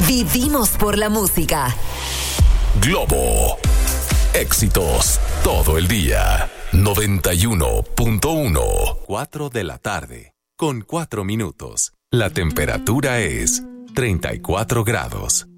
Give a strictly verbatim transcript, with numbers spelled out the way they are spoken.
Vivimos por la música. Globo. Éxitos todo el día. noventa y uno punto uno. cuatro de la tarde, con cuatro minutos. La temperatura es treinta y cuatro grados.